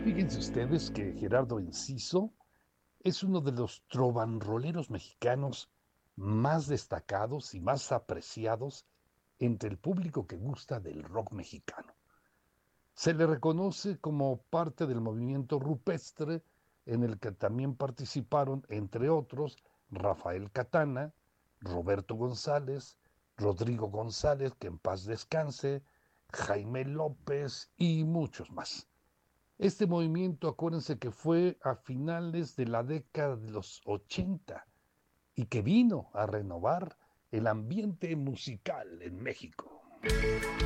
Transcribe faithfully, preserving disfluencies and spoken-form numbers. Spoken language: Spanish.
Fíjense ustedes que Gerardo Enciso es uno de los trovanroleros mexicanos más destacados y más apreciados entre el público que gusta del rock mexicano. Se le reconoce como parte del movimiento rupestre en el que también participaron, entre otros, Rafael Catana, Roberto González, Rodrigo González, que en paz descanse, Jaime López y muchos más. Este movimiento, acuérdense que fue a finales de la década de los ochenta y que vino a renovar el ambiente musical en México.